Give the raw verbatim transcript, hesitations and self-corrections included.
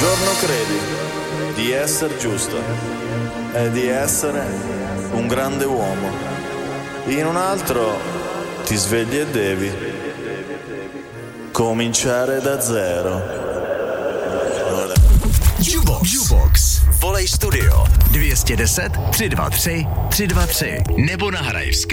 giorno credi di essere giusto e di essere un grande uomo. In un altro ti svegli e devi cominciare da zero. Jukebox. Jukebox. Volej studio dvě stě deset, tři sta tři, tři sta tři nebo nahraj Skype